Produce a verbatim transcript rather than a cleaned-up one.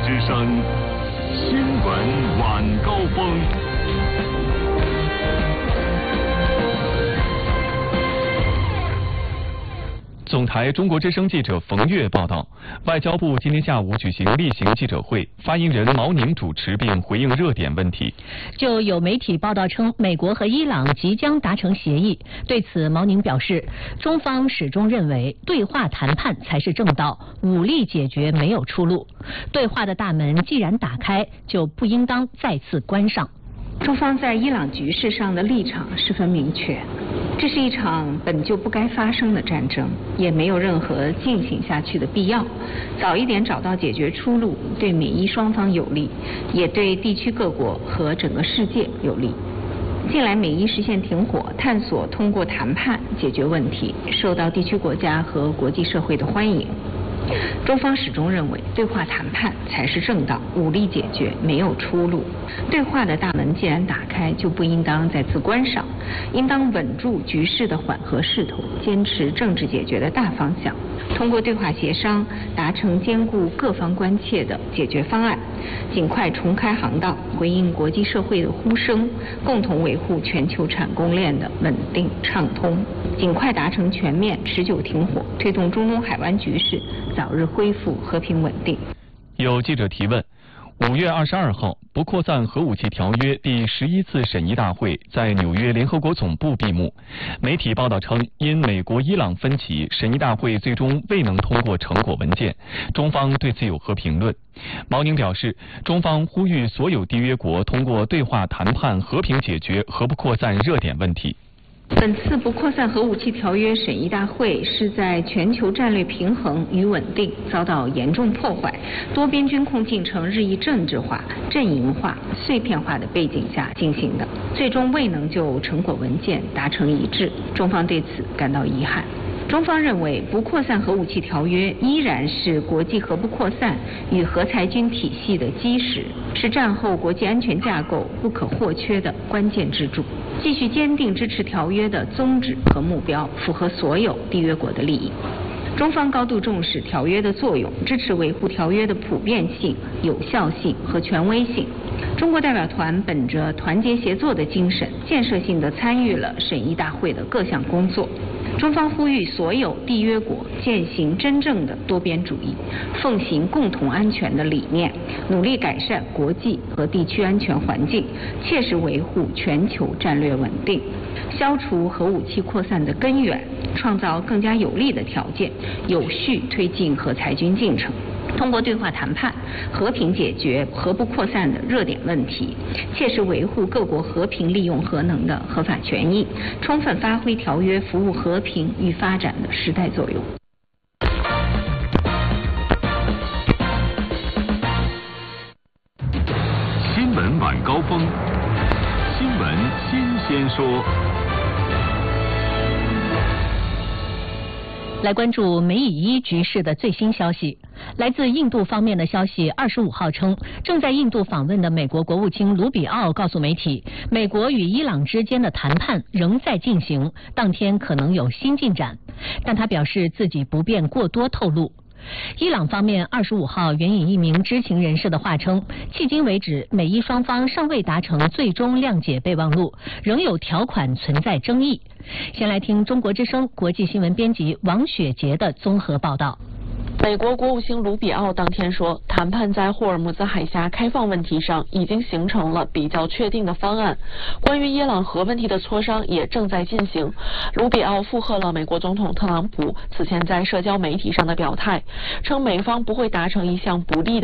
之声新闻晚高峰。 总台中国之声记者冯月报道，外交部今天下午举行例行记者会，发言人毛宁主持并回应热点问题。 就有媒体报道称，美国和伊朗即将达成协议，对此毛宁表示，中方始终认为对话谈判才是正道，武力解决没有出路。对话的大门既然打开，就不应当再次关上。 中方在伊朗局势上的立场十分明确，这是一场本就不该发生的战争，也没有任何进行下去的必要。早一点找到解决出路，对美伊双方有利，也对地区各国和整个世界有利。近来美伊实现停火，探索通过谈判解决问题，受到地区国家和国际社会的欢迎。中方始终认为，对话谈判才是正道，武力解决没有出路。对话的大门既然打开，就不应当再次关上，应当稳住局势的缓和势头，坚持政治解决的大方向，通过对话协商达成兼顾各方关切的解决方案，尽快重开航道，回应国际社会的呼声，共同维护全球产供链的稳定畅通，尽快达成全面持久停火，推动中东海湾局势早日恢复和平稳定。 有记者提问，五月二十二号，不扩散核武器条约第十一次审议大会在纽约联合国总部闭幕。媒体报道称，因美国伊朗分歧，审议大会最终未能通过成果文件。中方对此有何评论？毛宁表示，中方呼吁所有缔约国通过对话谈判和平解决核不扩散热点问题。 本次不扩散核武器条约审议大会是在全球战略平衡与稳定遭到严重破坏、多边军控进程日益政治化、阵营化、碎片化的背景下进行的，最终未能就成果文件达成一致，中方对此感到遗憾。中方认为，不扩散核武器条约依然是国际核不扩散与核裁军体系的基石，是战后国际安全架构不可或缺的关键支柱。继续坚定支持条约的宗旨和目标，符合所有缔约国的利益。中方高度重视条约的作用，支持维护条约的普遍性、有效性和权威性。中国代表团本着团结协作的精神，建设性地参与了审议大会的各项工作。中方呼吁所有缔约国践行真正的多边主义，奉行共同安全的理念，努力改善国际和地区安全环境，切实维护全球战略稳定，消除核武器扩散的根源，创造更加有利的条件，有序推进核裁军进程。通过对话谈判，和平解决核不扩散的热点问题，切实维护各国和平利用核能的合法权益，充分发挥条约服务和平与发展的时代作用。 新闻晚高峰，新闻新鲜说。 来关注美以伊局势的最新消息。来自印度方面的消息，二十五号称，正在印度访问的美国国务卿卢比奥告诉媒体，美国与伊朗之间的谈判仍在进行，当天可能有新进展，但他表示自己不便过多透露。伊朗方面二十五号援引一名知情人士的话称，迄今为止，美伊双方尚未达成最终谅解备忘录，仍有条款存在争议。先来听中国之声国际新闻编辑王雪杰的综合报道。 美国国务卿卢比奥当天说，谈判在霍尔木兹海峡开放问题上已经形成了比较确定的方案，关于伊朗核问题的磋商也正在进行。卢比奥附和了美国总统特朗普此前在社交媒体上的表态，称美方不会达成一项不利的